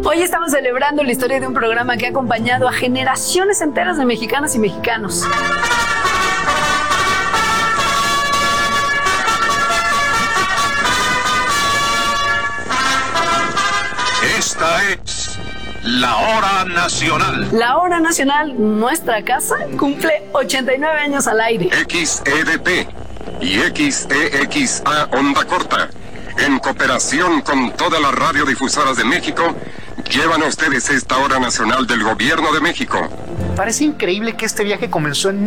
Hoy estamos celebrando la historia de un programa que ha acompañado a generaciones enteras de mexicanas y mexicanos. Esta es la Hora Nacional. La Hora Nacional, nuestra casa, cumple 89 años al aire. XEDP y XEXA Onda Corta, en cooperación con todas las radiodifusoras de México, llevan a ustedes esta Hora Nacional del Gobierno de México. Parece increíble que este viaje comenzó en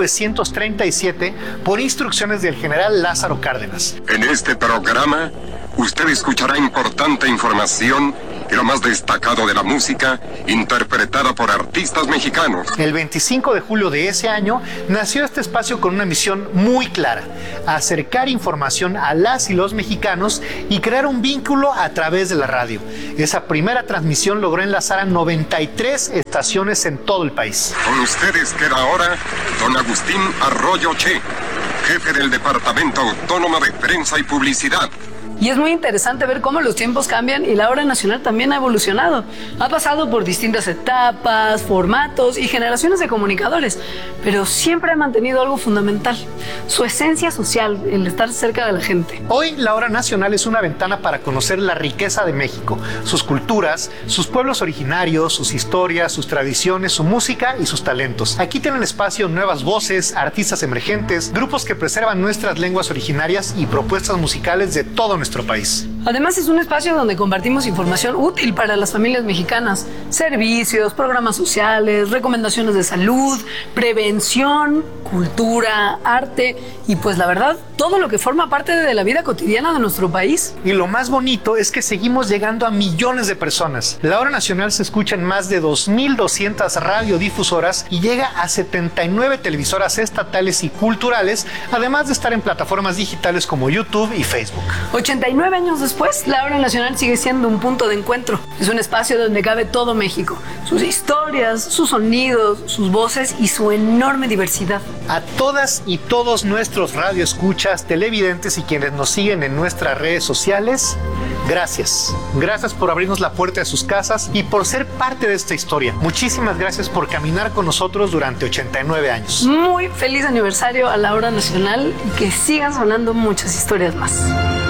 1937 por instrucciones del general Lázaro Cárdenas. En este programa, usted escuchará importante información y lo más destacado de la música interpretada por artistas mexicanos. El 25 de julio de ese año nació este espacio con una misión muy clara: acercar información a las y los mexicanos y crear un vínculo a través de la radio. Esa primera transmisión logró enlazar a 93 estaciones en todo el país. Con ustedes queda ahora don Agustín Arroyo Che, jefe del Departamento Autónomo de Prensa y Publicidad. Y es muy interesante ver cómo los tiempos cambian y la Hora Nacional también ha evolucionado. Ha pasado por distintas etapas, formatos y generaciones de comunicadores, pero siempre ha mantenido algo fundamental: su esencia social, el estar cerca de la gente. Hoy la Hora Nacional es una ventana para conocer la riqueza de México, sus culturas, sus pueblos originarios, sus historias, sus tradiciones, su música y sus talentos. Aquí tienen espacio nuevas voces, artistas emergentes, grupos que preservan nuestras lenguas originarias y propuestas musicales de todo nuestro país. Además, es un espacio donde compartimos información útil para las familias mexicanas: servicios, programas sociales, recomendaciones de salud, prevención, cultura, arte y, pues la verdad, todo lo que forma parte de la vida cotidiana de nuestro país. Y lo más bonito es que seguimos llegando a millones de personas. La Hora Nacional se escucha en más de 2,200 radiodifusoras y llega a 79 televisoras estatales y culturales, además de estar en plataformas digitales como YouTube y Facebook. 89 años después, la Hora Nacional sigue siendo un punto de encuentro. Es un espacio donde cabe todo México: sus historias, sus sonidos, sus voces y su enorme diversidad. A todas y todos nuestros radioescuchas, televidentes y quienes nos siguen en nuestras redes sociales, gracias. Gracias por abrirnos la puerta de sus casas y por ser parte de esta historia. Muchísimas gracias por caminar con nosotros durante 89 años. Muy feliz aniversario a la Hora Nacional y que sigan sonando muchas historias más.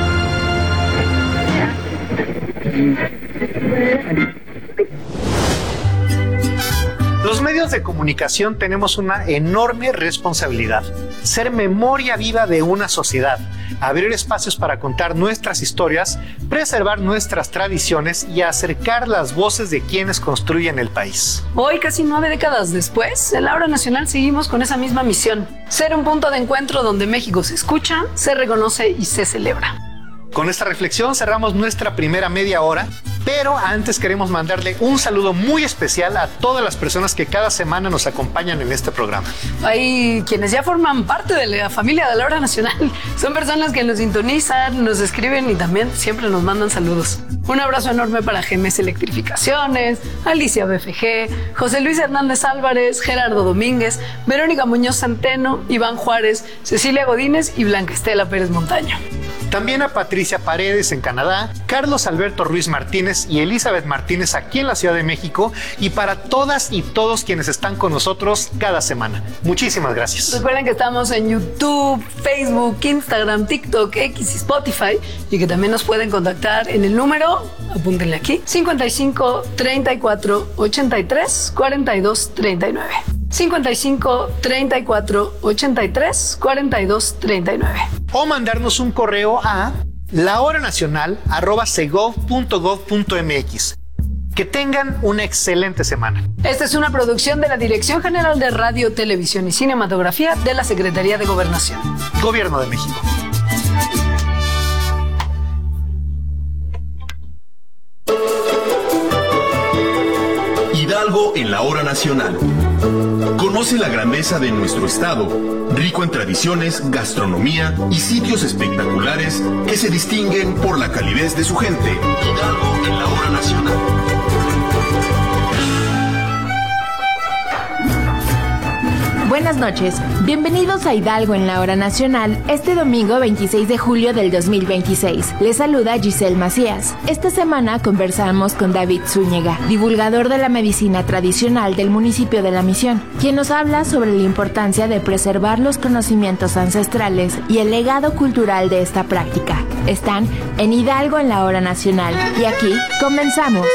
Los medios de comunicación tenemos una enorme responsabilidad: ser memoria viva de una sociedad, abrir espacios para contar nuestras historias, preservar nuestras tradiciones y acercar las voces de quienes construyen el país. Hoy, casi 9 décadas después, en la Hora Nacional seguimos con esa misma misión: ser un punto de encuentro donde México se escucha, se reconoce y se celebra. Con esta reflexión cerramos nuestra primera media hora, pero antes queremos mandarle un saludo muy especial a todas las personas que cada semana nos acompañan en este programa. Hay quienes ya forman parte de la familia de la Hora Nacional. Son personas que nos sintonizan, nos escriben y también siempre nos mandan saludos. Un abrazo enorme para GMS Electrificaciones, Alicia BFG, José Luis Hernández Álvarez, Gerardo Domínguez, Verónica Muñoz Centeno, Iván Juárez, Cecilia Godínez y Blanca Estela Pérez Montaño. También a Patricia Paredes en Canadá, Carlos Alberto Ruiz Martínez y Elizabeth Martínez aquí en la Ciudad de México, y para todas y todos quienes están con nosotros cada semana. Muchísimas gracias. Recuerden que estamos en YouTube, Facebook, Instagram, TikTok, X y Spotify, y que también nos pueden contactar en el número, apúntenle aquí, 55 34 83 42 39. 55 34 83 42 39. O mandarnos un correo a lahoranacional@segov.gov.mx. Que tengan una excelente semana. Esta es una producción de la Dirección General de Radio, Televisión y Cinematografía de la Secretaría de Gobernación. Gobierno de México. Hidalgo en la Hora Nacional. Conoce la grandeza de nuestro estado, rico en tradiciones, gastronomía y sitios espectaculares que se distinguen por la calidez de su gente. Hidalgo en la Hora Nacional. Buenas buenas noches. Bienvenidos a Hidalgo en la Hora Nacional, este domingo 26 de julio del 2026. Les saluda Giselle Macías. Esta semana conversamos con David Zúñiga, divulgador de la medicina tradicional del municipio de La Misión, quien nos habla sobre la importancia de preservar los conocimientos ancestrales y el legado cultural de esta práctica. Están en Hidalgo en la Hora Nacional y aquí comenzamos.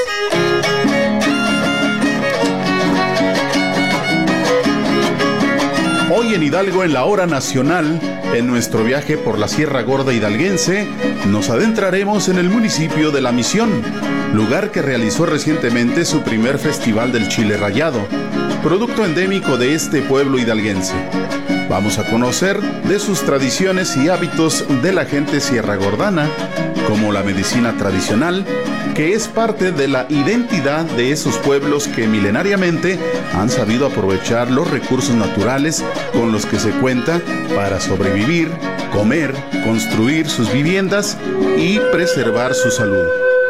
Hoy en Hidalgo en la Hora Nacional, en nuestro viaje por la Sierra Gorda hidalguense, nos adentraremos en el municipio de La Misión, lugar que realizó recientemente su primer festival del chile rallado, producto endémico de este pueblo hidalguense. Vamos a conocer de sus tradiciones y hábitos de la gente sierragordana, como la medicina tradicional, que es parte de la identidad de esos pueblos que milenariamente han sabido aprovechar los recursos naturales con los que se cuenta para sobrevivir, comer, construir sus viviendas y preservar su salud.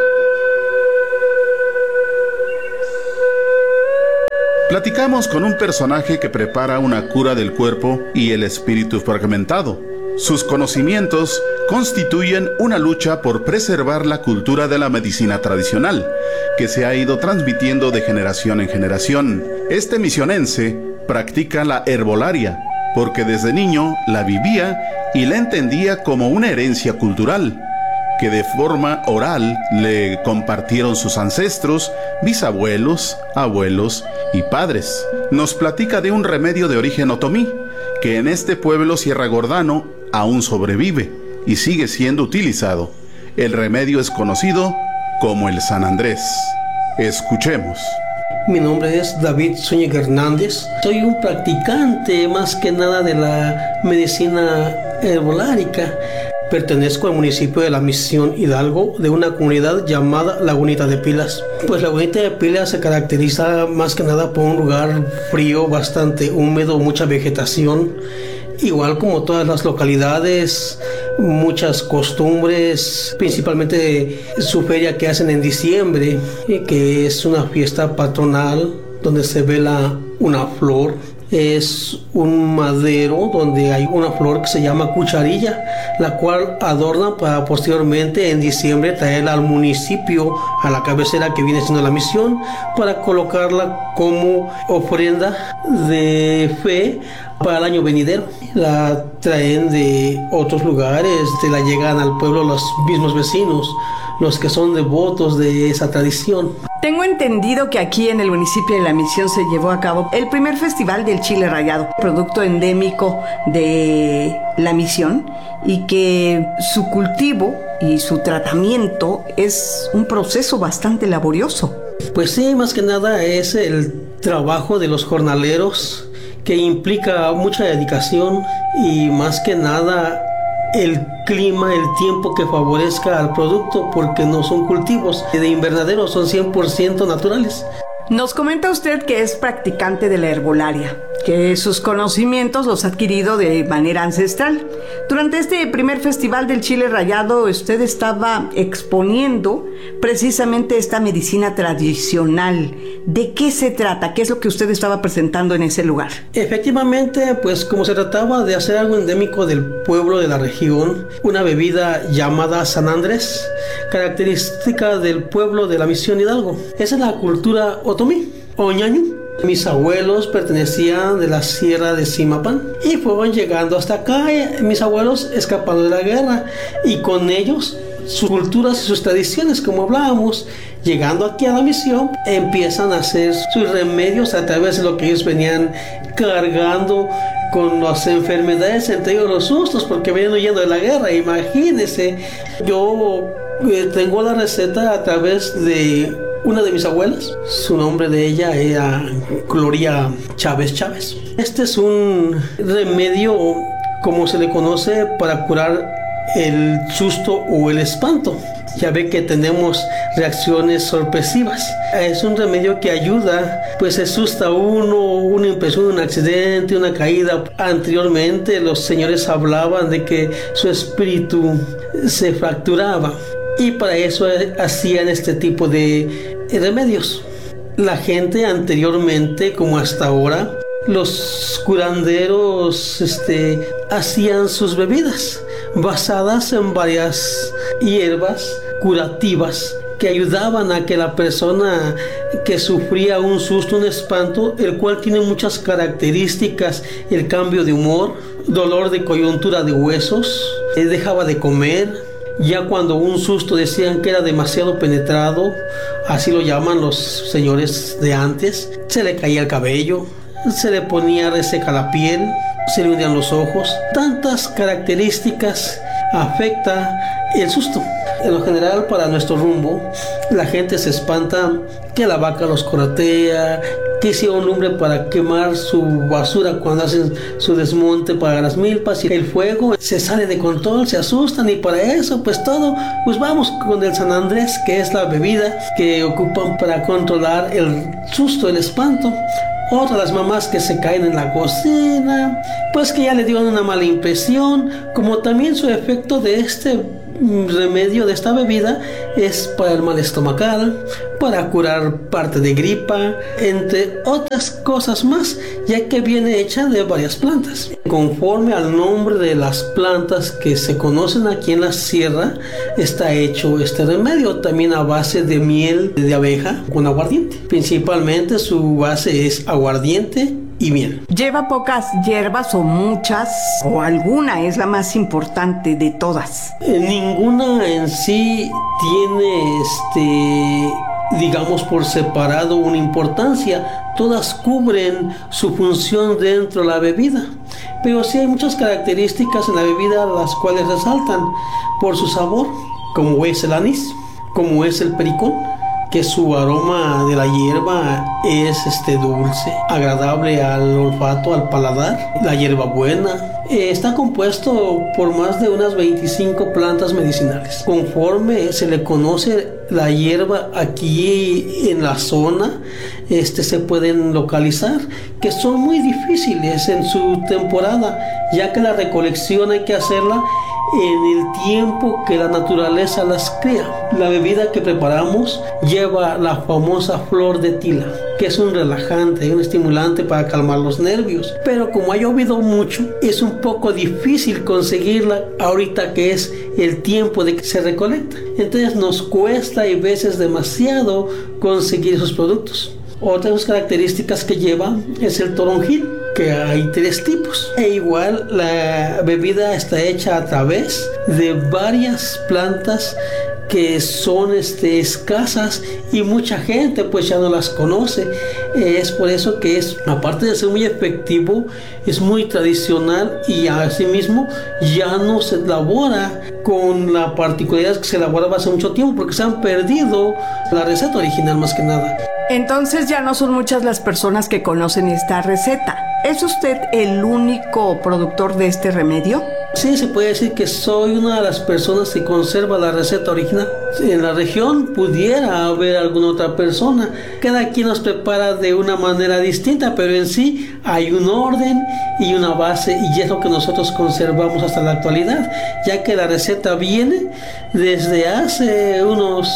Platicamos con un personaje que prepara una cura del cuerpo y el espíritu fragmentado. Sus conocimientos constituyen una lucha por preservar la cultura de la medicina tradicional, que se ha ido transmitiendo de generación en generación. Este misionense practica la herbolaria, porque desde niño la vivía y la entendía como una herencia cultural, que de forma oral le compartieron sus ancestros, bisabuelos, abuelos y padres. Nos platica de un remedio de origen otomí, que en este pueblo sierragordano aún sobrevive y sigue siendo utilizado. El remedio es conocido como el San Andrés. Escuchemos. Mi nombre es David Zúñiga Hernández. Soy un practicante más que nada de la medicina herbolárica. Pertenezco al municipio de La Misión Hidalgo, de una comunidad llamada Lagunita de Pilas. Pues Lagunita de Pilas se caracteriza más que nada por un lugar frío, bastante húmedo, mucha vegetación. Igual como todas las localidades, muchas costumbres, principalmente su feria que hacen en diciembre, que es una fiesta patronal donde se vela una flor. Es un madero donde hay una flor que se llama cucharilla, la cual adornan para posteriormente en diciembre traerla al municipio, a la cabecera que viene siendo La Misión, para colocarla como ofrenda de fe para el año venidero. La traen de otros lugares, la llegan al pueblo los mismos vecinos, los que son devotos de esa tradición. Tengo entendido que aquí en el municipio de La Misión se llevó a cabo el primer festival del chile rallado, producto endémico de La Misión, y que su cultivo y su tratamiento es un proceso bastante laborioso. Pues sí, más que nada es el trabajo de los jornaleros, que implica mucha dedicación y más que nada el clima, el tiempo que favorezca al producto, porque no son cultivos de invernadero, son 100% naturales. Nos comenta usted que es practicante de la herbolaria, que sus conocimientos los ha adquirido de manera ancestral. Durante este primer festival del chile rallado, usted estaba exponiendo precisamente esta medicina tradicional. ¿De qué se trata? ¿Qué es lo que usted estaba presentando en ese lugar? Efectivamente, pues como se trataba de hacer algo endémico del pueblo de la región, una bebida llamada San Andrés, característica del pueblo de La Misión Hidalgo. Esa es la cultura otomí o ñañú. Mis abuelos pertenecían de la sierra de Zimapán y fueron llegando hasta acá, mis abuelos escapando de la guerra, y con ellos sus culturas y sus tradiciones, como hablábamos. Llegando aquí a La Misión, empiezan a hacer sus remedios a través de lo que ellos venían cargando con las enfermedades, entre ellos los sustos, porque venían huyendo de la guerra. Imagínense, yo tengo la receta a través de una de mis abuelas. Su nombre de ella era Gloria Chávez Chávez. Este es un remedio, como se le conoce, para curar el susto o el espanto. Ya ve que tenemos reacciones sorpresivas. Es un remedio que ayuda, pues se asusta a uno, una impresión, un accidente, una caída. Anteriormente los señores hablaban de que su espíritu se fracturaba, y para eso hacían este tipo de remedios. La gente anteriormente, como hasta ahora, los curanderos hacían sus bebidas basadas en varias hierbas curativas que ayudaban a que la persona que sufría un susto, un espanto, el cual tiene muchas características: el cambio de humor, dolor de coyuntura de huesos, dejaba de comer, ya cuando un susto decían que era demasiado penetrado, así lo llaman los señores de antes, se le caía el cabello, se le ponía reseca la piel, se le hundían los ojos. Tantas características afecta el susto. En lo general, para nuestro rumbo, la gente se espanta que la vaca los corretea, que hicieron lumbre para quemar su basura cuando hacen su desmonte para las milpas, y el fuego se sale de control, se asustan, y para eso pues todo, pues vamos con el San Andrés, que es la bebida que ocupan para controlar el susto, el espanto. Otras las mamás que se caen en la cocina, pues que ya le dieron una mala impresión, como también su efecto de este remedio, de esta bebida, es para el mal estomacal, para curar parte de gripa, entre otras cosas más, ya que viene hecha de varias plantas. Conforme al nombre de las plantas que se conocen aquí en la sierra, está hecho este remedio, también a base de miel de abeja con aguardiente. Principalmente su base es aguardiente y miel. ¿Lleva pocas hierbas o muchas, o alguna es la más importante de todas? Ninguna en sí tiene digamos por separado una importancia. Todas cubren su función dentro de la bebida, pero sí hay muchas características en la bebida las cuales resaltan por su sabor, como es el anís, como es el pericón, que su aroma de la hierba es dulce, agradable al olfato, al paladar. La hierbabuena está compuesto por más de unas 25 plantas medicinales. Conforme se le conoce la hierba aquí en la zona, se pueden localizar, que son muy difíciles en su temporada, ya que la recolección hay que hacerla en el tiempo que la naturaleza las crea. La bebida que preparamos lleva la famosa flor de tila, que es un relajante, un estimulante para calmar los nervios, pero como ha llovido mucho, es un poco difícil conseguirla ahorita que es el tiempo de que se recolecta. Entonces nos cuesta y veces demasiado conseguir esos productos. Otras características que lleva es el toronjil, que hay 3 tipos. E igual la bebida está hecha a través de varias plantas que son escasas y mucha gente pues ya no las conoce. Es por eso que es, aparte de ser muy efectivo, es muy tradicional, y asimismo ya no se elabora con la particularidad que se elaboraba hace mucho tiempo, porque se han perdido la receta original más que nada. Entonces ya no son muchas las personas que conocen esta receta. ¿Es usted el único productor de este remedio? Sí, se puede decir que soy una de las personas que conserva la receta original. En la región pudiera haber alguna otra persona. Cada quien nos prepara de una manera distinta, pero en sí hay un orden y una base, y es lo que nosotros conservamos hasta la actualidad, ya que la receta viene desde hace unos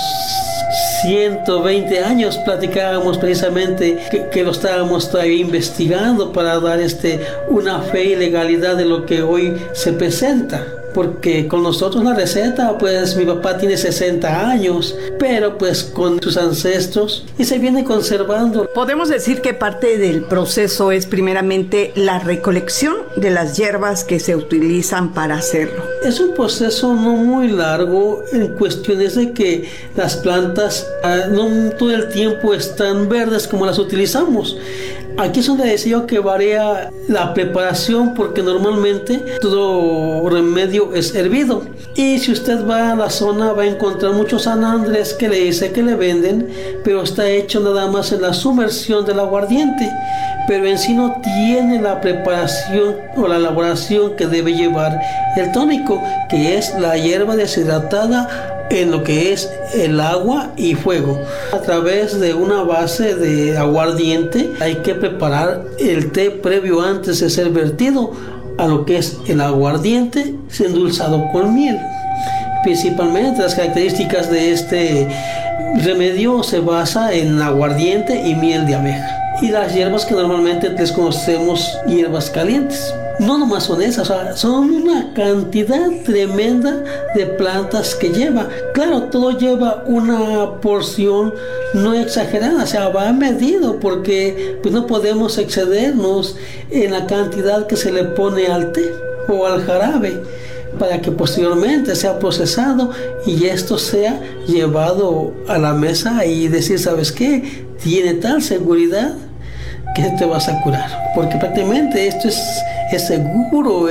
120 años. Platicábamos precisamente que lo estábamos todavía investigando para dar una fe y legalidad de lo que hoy se presenta. Porque con nosotros la receta, pues mi papá tiene 60 años, pero pues con sus ancestros, y se viene conservando. Podemos decir que parte del proceso es primeramente la recolección de las hierbas que se utilizan para hacerlo. Es un proceso no muy largo, en cuestiones de que las plantas no todo el tiempo están verdes como las utilizamos. Aquí es donde decía yo que varía la preparación, porque normalmente todo remedio es hervido, y si usted va a la zona va a encontrar muchos San Andrés que le dice que le venden, pero está hecho nada más en la sumersión del aguardiente, pero en sí no tiene la preparación o la elaboración que debe llevar el tónico, que es la hierba deshidratada en lo que es el agua y fuego. A través de una base de aguardiente hay que preparar el té previo antes de ser vertido a lo que es el aguardiente endulzado con miel. Principalmente las características de este remedio se basa en aguardiente y miel de abeja. y las hierbas que normalmente les conocemos hierbas calientes. No nomás son esas, o sea, son una cantidad tremenda de plantas que lleva. Claro, todo lleva una porción no exagerada, o sea, va medido porque pues no podemos excedernos en la cantidad que se le pone al té o al jarabe, para que posteriormente sea procesado y esto sea llevado a la mesa y decir, ¿sabes qué? Tiene tal seguridad que te vas a curar, porque prácticamente esto es seguro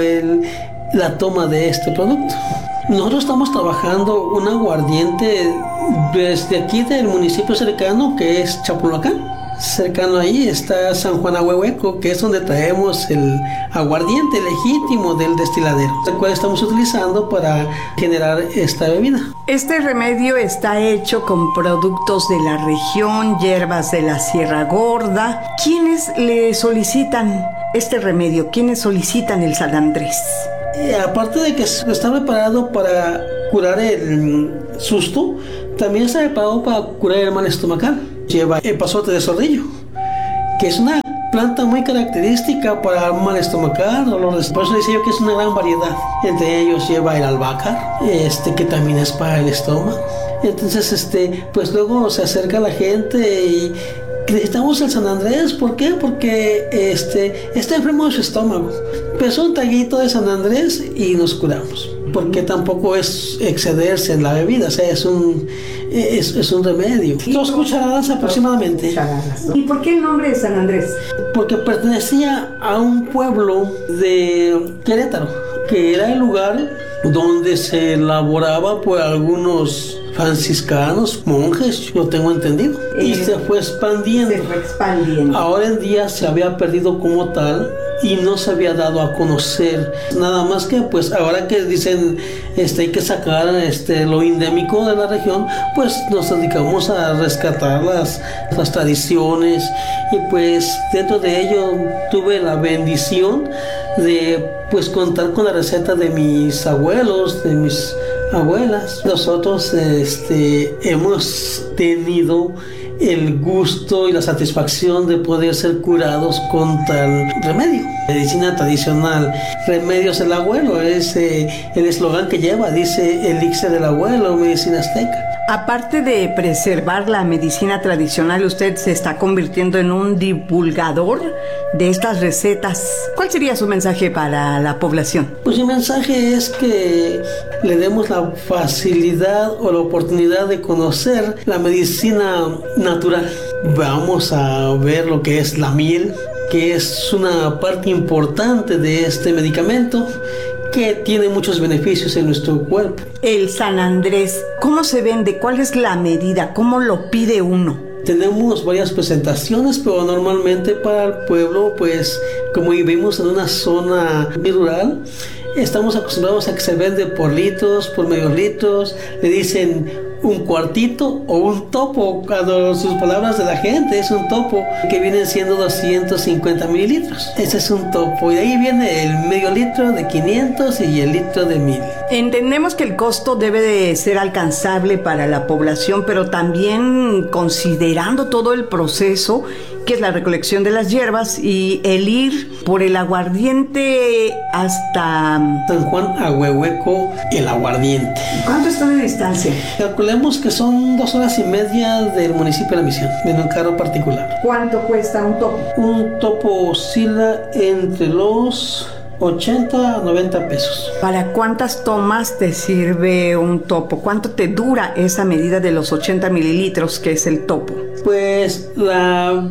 la toma de este producto. Nosotros estamos trabajando un aguardiente desde aquí del municipio cercano, que es Chapulhuacán. Cercano ahí está San Juan Ahuehueco, que es donde traemos el aguardiente legítimo del destiladero, el cual estamos utilizando para generar esta bebida. Este remedio está hecho con productos de la región, hierbas de la Sierra Gorda. ¿Quiénes le solicitan este remedio? ¿Quiénes solicitan el San Andrés? Aparte de que está preparado para curar el susto, también está preparado para curar el mal estomacal. Lleva epazote de zorrillo, que es una planta muy característica para el mal estomacal, dolores. Por eso decía yo que es una gran variedad. Entre ellos lleva el albahaca, que también es para el estómago. Entonces, pues luego se acerca la gente y necesitamos el San Andrés. ¿Por qué? Porque está enfermo de su estómago. Pues un traguito de San Andrés y nos curamos. Porque tampoco es excederse en la bebida, o sea, es un remedio. 2 cucharadas aproximadamente. ¿Y por qué el nombre de San Andrés? Porque pertenecía a un pueblo de Querétaro, que era el lugar donde se elaboraba por algunos franciscanos, monjes, yo tengo entendido, y se fue expandiendo. Ahora en día se había perdido como tal y no se había dado a conocer, nada más que pues ahora que dicen hay que sacar lo endémico de la región, pues nos dedicamos a rescatar las tradiciones, y pues dentro de ello tuve la bendición de pues contar con la receta de mis abuelos, de mis abuelas. Nosotros hemos tenido el gusto y la satisfacción de poder ser curados con tal remedio. Medicina tradicional, remedios del abuelo, es el eslogan que lleva, dice elixir del abuelo, medicina azteca. Aparte de preservar la medicina tradicional, usted se está convirtiendo en un divulgador de estas recetas. ¿Cuál sería su mensaje para la población? Pues mi mensaje es que le demos la facilidad o la oportunidad de conocer la medicina natural. Vamos a ver lo que es la miel, que es una parte importante de este medicamento, que tiene muchos beneficios en nuestro cuerpo. El San Andrés, ¿cómo se vende? ¿Cuál es la medida? ¿Cómo lo pide uno? Tenemos varias presentaciones, pero normalmente para el pueblo, pues como vivimos en una zona rural, estamos acostumbrados a que se vende por litros, por medio litros, le dicen un cuartito o un topo, cuando sus palabras de la gente es un topo, que vienen siendo 250 mililitros. Ese es un topo, y de ahí viene el medio litro de 500 y el litro de 1000. Entendemos que el costo debe de ser alcanzable para la población, pero también considerando todo el proceso, que es la recolección de las hierbas y el ir por el aguardiente hasta San Juan Ahuehueco, el aguardiente. ¿Cuánto está de distancia? Calculemos que son 2 horas y media del municipio de La Misión, en un carro particular. ¿Cuánto cuesta un topo? Un topo oscila entre los 80 a 90 pesos. ¿Para cuántas tomas te sirve un topo? ¿Cuánto te dura esa medida de los 80 mililitros que es el topo? Pues la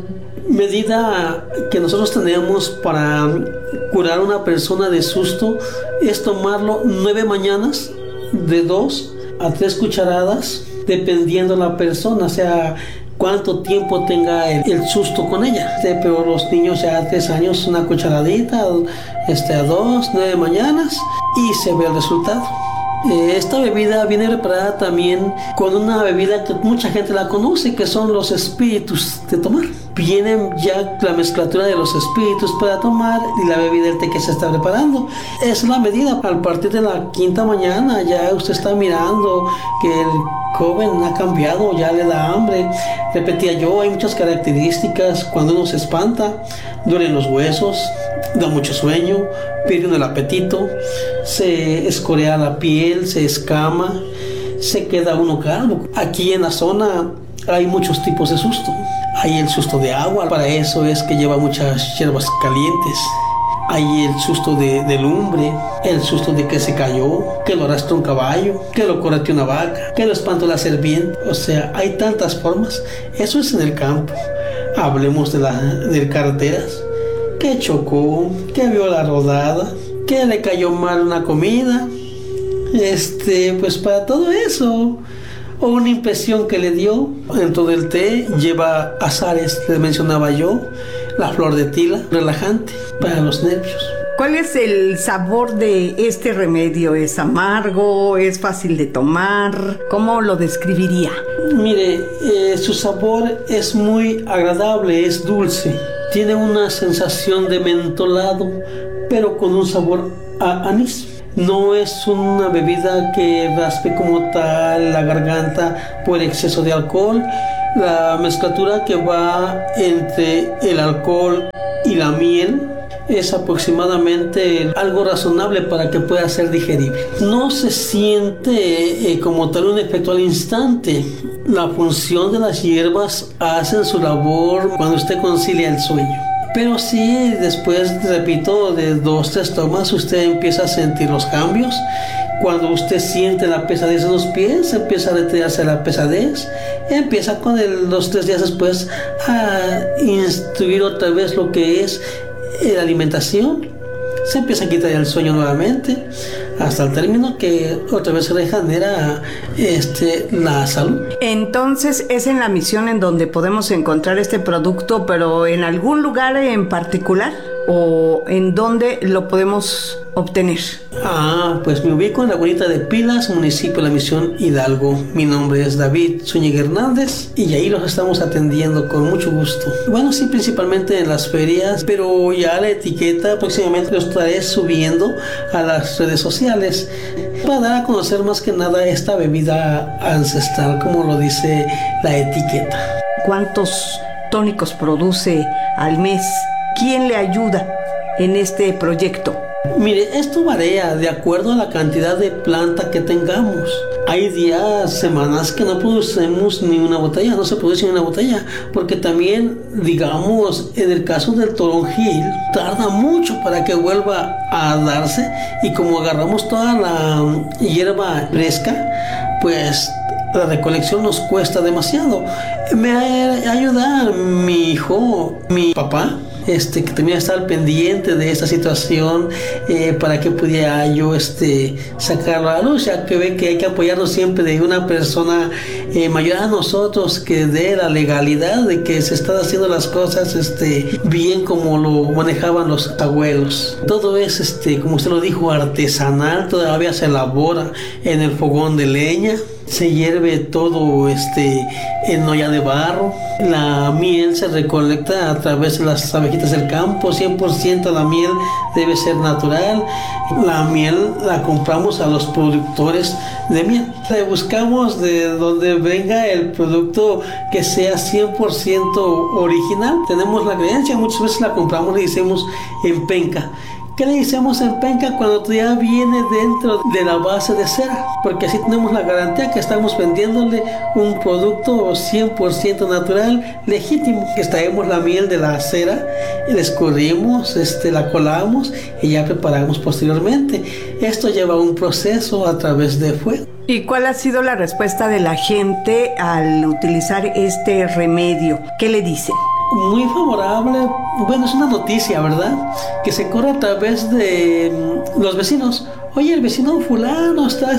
medida que nosotros tenemos para curar a una persona de susto es tomarlo 9 mañanas de 2 a 3 cucharadas, dependiendo la persona, o sea, cuánto tiempo tenga el susto con ella. Pero los niños ya de 3 años, una cucharadita, a 2, 9 mañanas, y se ve el resultado. Esta bebida viene preparada también con una bebida que mucha gente la conoce, que son los espíritus de tomar. Vienen ya la mezclatura de los espíritus para tomar y la bebida del té que se está preparando. Es la medida. A partir de la 5ª mañana ya usted está mirando que el joven ha cambiado, ya le da hambre. Repetía yo, hay muchas características. Cuando uno se espanta, duelen los huesos, da mucho sueño, pierde uno el apetito, se escorea la piel, se escama, se queda uno calvo. Aquí en la zona hay muchos tipos de susto. Hay el susto de agua, para eso es que lleva muchas hierbas calientes. Hay el susto de lumbre, el susto de que se cayó, que lo arrastró un caballo, que lo correteó una vaca, que lo espantó la serpiente. O sea, hay tantas formas. Eso es en el campo. Hablemos de carreteras, que chocó, que vio la rodada, que le cayó mal una comida. Pues para todo eso, o una impresión que le dio. En todo el té lleva azares, les mencionaba yo, la flor de tila, relajante para los nervios. ¿Cuál es el sabor de este remedio? ¿Es amargo? ¿Es fácil de tomar? ¿Cómo lo describiría? Mire, su sabor es muy agradable, es dulce. Tiene una sensación de mentolado, pero con un sabor a anís. No es una bebida que raspe como tal la garganta por exceso de alcohol. La mezclatura que va entre el alcohol y la miel es aproximadamente algo razonable para que pueda ser digerible. No se siente como tal un efecto al instante. La función de las hierbas hacen su labor cuando usted concilia el sueño. Pero sí, después, repito, de 2-3 tomas, usted empieza a sentir los cambios. Cuando usted siente la pesadez en los pies, empieza a retirarse la pesadez. Empieza con los 3 días después a instruir otra vez lo que es la alimentación. Se empieza a quitar el sueño nuevamente, hasta el término que otra vez se regenera la salud. Entonces es en la misión en donde podemos encontrar este producto, pero en algún lugar en particular, o en dónde lo podemos obtener. Pues me ubico en Lagunita de Pilas, municipio de La Misión, Hidalgo. Mi nombre es David Zúñiga Hernández y ahí los estamos atendiendo con mucho gusto. Bueno, sí, principalmente en las ferias, pero ya la etiqueta próximamente lo estaré subiendo a las redes sociales para dar a conocer más que nada esta bebida ancestral, como lo dice la etiqueta. ¿Cuántos tónicos produce al mes? ¿Quién le ayuda en este proyecto? Mire, esto varía de acuerdo a la cantidad de planta que tengamos. Hay días, semanas que no producemos ni una botella, no se produce ni una botella, porque también, digamos, en el caso del toronjil, tarda mucho para que vuelva a darse, y como agarramos toda la hierba fresca, pues la recolección nos cuesta demasiado. Me ayuda mi hijo, mi papá, que también está al pendiente de esta situación, para que pudiera yo sacarlo a la luz, ya que ve que hay que apoyarnos siempre de una persona mayor a nosotros, que dé la legalidad de que se están haciendo las cosas bien como lo manejaban los abuelos. Todo es, como usted lo dijo, artesanal, todavía se elabora en el fogón de leña. Se hierve todo en olla de barro. La miel se recolecta a través de las abejitas del campo. 100% la miel debe ser natural. La miel la compramos a los productores de miel. Buscamos de donde venga el producto que sea 100% original. Tenemos la creencia, muchas veces la compramos y decimos en penca. ¿Qué le hicimos en penca cuando ya viene dentro de la base de cera? Porque así tenemos la garantía que estamos vendiéndole un producto 100% natural, legítimo. Que extraemos la miel de la cera, la escurrimos, la colamos y ya preparamos posteriormente. Esto lleva un proceso a través de fuego. ¿Y cuál ha sido la respuesta de la gente al utilizar este remedio? ¿Qué le dicen? Muy favorable. Bueno, es una noticia, ¿verdad? Que se corre a través de los vecinos. Oye, el vecino fulano está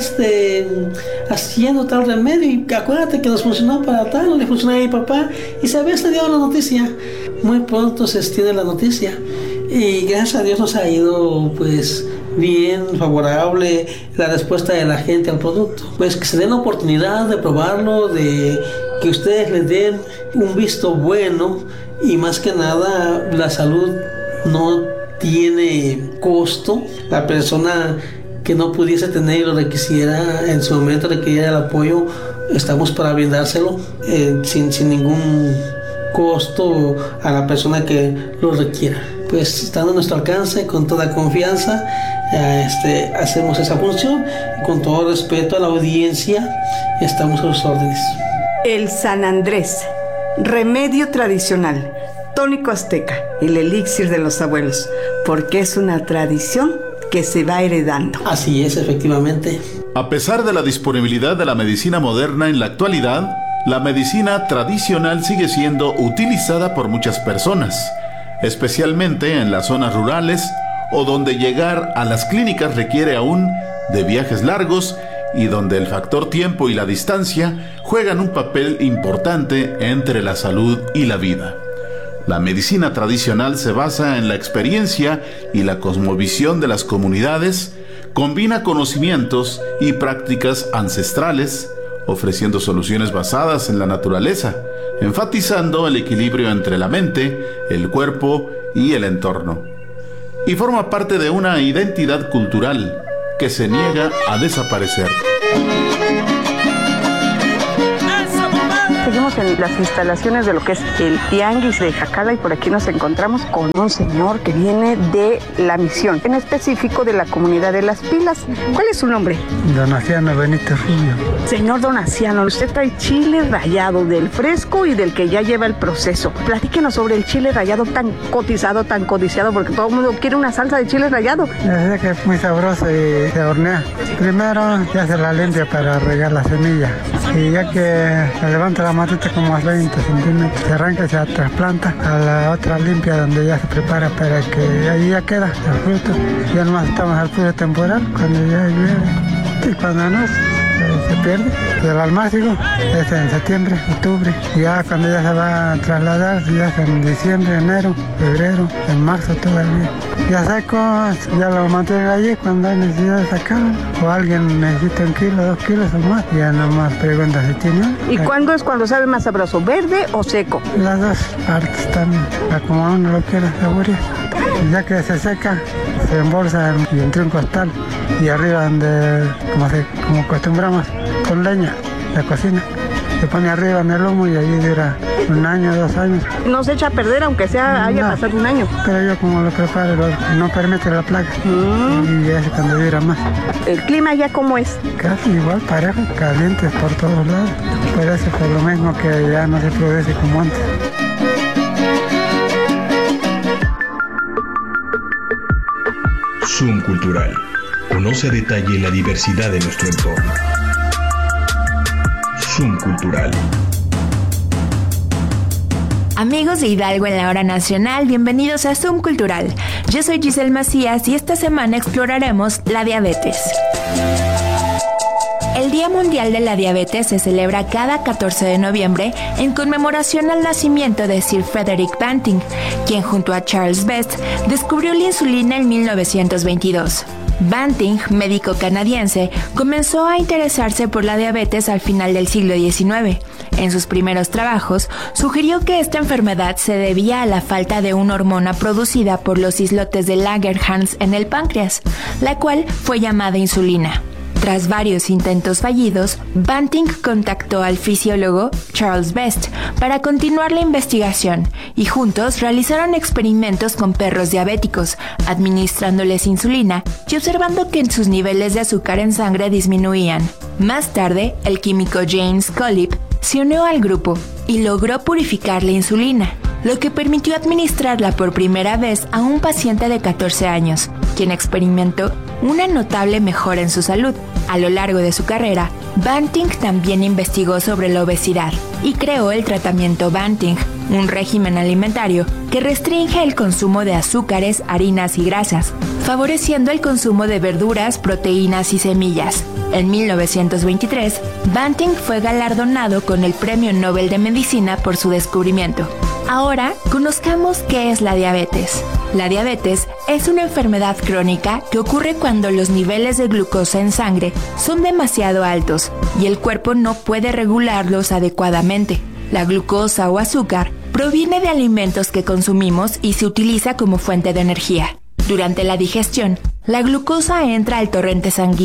haciendo tal remedio, y acuérdate que nos funcionó para tal, no le funcionó a mi papá, y sabes, te dio la noticia. Muy pronto se extiende la noticia y gracias a Dios nos ha ido pues bien, favorable la respuesta de la gente al producto. Pues que se den la oportunidad de probarlo, de que ustedes les den un visto bueno, y más que nada la salud no tiene costo. La persona que no pudiese tener y lo requisiera en su momento, requiriera el apoyo, estamos para brindárselo sin ningún costo a la persona que lo requiera. Pues estando a nuestro alcance, con toda confianza, hacemos esa función. Con todo respeto a la audiencia, estamos a sus órdenes. El San Andrés, remedio tradicional, tónico azteca, el elixir de los abuelos, porque es una tradición que se va heredando. Así es, efectivamente. A pesar de la disponibilidad de la medicina moderna en la actualidad, la medicina tradicional sigue siendo utilizada por muchas personas, especialmente en las zonas rurales o donde llegar a las clínicas requiere aún de viajes largos y donde el factor tiempo y la distancia juegan un papel importante entre la salud y la vida. La medicina tradicional se basa en la experiencia y la cosmovisión de las comunidades, combina conocimientos y prácticas ancestrales, ofreciendo soluciones basadas en la naturaleza, enfatizando el equilibrio entre la mente, el cuerpo y el entorno. Y forma parte de una identidad cultural que se niega a desaparecer. Seguimos en las instalaciones de lo que es el Tianguis de Jacala y por aquí nos encontramos con un señor que viene de la misión, en específico de la comunidad de Las Pilas. ¿Cuál es su nombre? Donaciano Benito Rubio. Señor Donaciano, usted trae chile rallado del fresco y del que ya lleva el proceso. Platíquenos sobre el chile rallado tan cotizado, tan codiciado, porque todo el mundo quiere una salsa de chile rallado. Ya sé que es muy sabroso y se hornea. Primero ya se la limpia para regar la semilla y ya que se levanta la matita como a 20 centímetros, se arranca y se trasplanta a la otra limpia donde ya se prepara para que ahí ya queda el fruto. Ya nomás estamos al puro temporal cuando ya llueve y cuando no se pierde. El almácigo es en septiembre, octubre. Ya cuando ya se va a trasladar, ya es en diciembre, enero, febrero, en marzo todavía. Ya seco, ya lo mantienen allí cuando hay necesidad de sacarlo. O alguien necesita 1 kilo, 2 kilos o más, ya nomás pregunta si tiene. ¿Y cuándo es cuando sabe más sabroso, verde o seco? Las dos partes también, como uno lo quiera saborear. Ya que se seca, se embolsa entre un costal y arriba donde, como acostumbramos, con leña, la cocina. Se pone arriba en el lomo y allí dura 1 año, 2 años. No se echa a perder aunque haya pasado 1 año. Pero yo como lo preparo, no permite la plaga. Y es cuando dura más. ¿El clima ya cómo es? Casi igual, parejo, caliente por todos lados. Por eso por lo mismo que ya no se produce como antes. Zoom Cultural. Conoce a detalle la diversidad de nuestro entorno. Zoom Cultural. Amigos de Hidalgo en la Hora Nacional, bienvenidos a Zoom Cultural. Yo soy Giselle Macías y esta semana exploraremos la diabetes. El Día Mundial de la Diabetes se celebra cada 14 de noviembre en conmemoración al nacimiento de Sir Frederick Banting, quien junto a Charles Best descubrió la insulina en 1922. Banting, médico canadiense, comenzó a interesarse por la diabetes al final del siglo XIX. En sus primeros trabajos, sugirió que esta enfermedad se debía a la falta de una hormona producida por los islotes de Langerhans en el páncreas, la cual fue llamada insulina. Tras varios intentos fallidos, Banting contactó al fisiólogo Charles Best para continuar la investigación y juntos realizaron experimentos con perros diabéticos, administrándoles insulina y observando que sus niveles de azúcar en sangre disminuían. Más tarde, el químico James Collip se unió al grupo y logró purificar la insulina, lo que permitió administrarla por primera vez a un paciente de 14 años, quien experimentó una notable mejora en su salud. A lo largo de su carrera, Banting también investigó sobre la obesidad y creó el tratamiento Banting, un régimen alimentario que restringe el consumo de azúcares, harinas y grasas, favoreciendo el consumo de verduras, proteínas y semillas. En 1923, Banting fue galardonado con el Premio Nobel de Medicina por su descubrimiento. Ahora, conozcamos qué es la diabetes. La diabetes es una enfermedad crónica que ocurre cuando los niveles de glucosa en sangre son demasiado altos y el cuerpo no puede regularlos adecuadamente. La glucosa o azúcar proviene de alimentos que consumimos y se utiliza como fuente de energía. Durante la digestión, la glucosa entra al torrente sanguíneo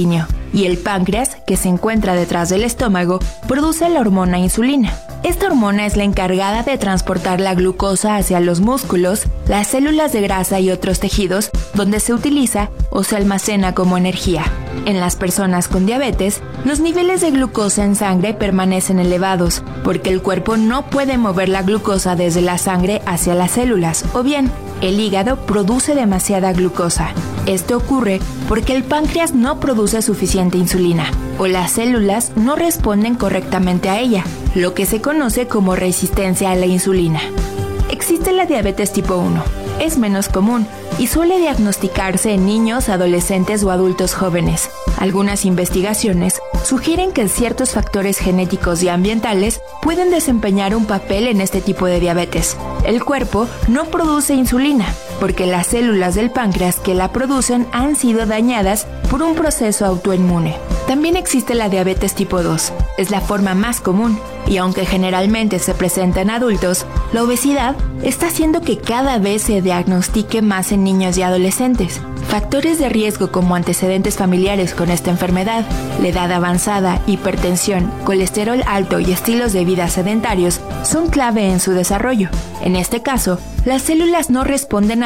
y el páncreas, que se encuentra detrás del estómago, produce la hormona insulina. Esta hormona es la encargada de transportar la glucosa hacia los músculos, las células de grasa y otros tejidos, donde se utiliza o se almacena como energía. En las personas con diabetes, los niveles de glucosa en sangre permanecen elevados, porque el cuerpo no puede mover la glucosa desde la sangre hacia las células, o bien, el hígado produce demasiada glucosa. Esto ocurre porque el páncreas no produce suficiente insulina, o las células no responden correctamente a ella, lo que se conoce como resistencia a la insulina. Existe la diabetes tipo 1. Es menos común y suele diagnosticarse en niños, adolescentes o adultos jóvenes. Algunas investigaciones sugieren que ciertos factores genéticos y ambientales pueden desempeñar un papel en este tipo de diabetes. El cuerpo no produce insulina porque las células del páncreas que la producen han sido dañadas por un proceso autoinmune. También existe la diabetes tipo 2. Es la forma más común y aunque generalmente se presenta en adultos, la obesidad está haciendo que cada vez se diagnostique más en niños y adolescentes. Factores de riesgo como antecedentes familiares con esta enfermedad, la edad avanzada, hipertensión, colesterol alto y estilos de vida sedentarios son clave en su desarrollo. En este caso, las células no responden a